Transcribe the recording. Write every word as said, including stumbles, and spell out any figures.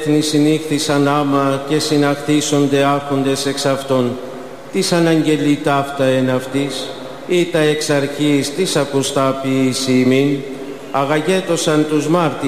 έθνη συνήχθησαν άμα και συναχθήσονται άρχοντες εξ αυτών. Τις αναγγελεί ταύτα εν αυτής, ή τα εξ αρχής της ακουστά ποιήση ημίν, αγαγέτωσαν τους μάρτυρες